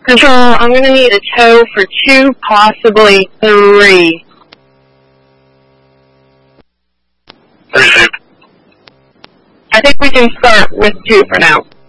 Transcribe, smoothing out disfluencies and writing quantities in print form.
Control, I'm going to need a tow for 2, possibly 3. Received. I think we can start with 2 for now.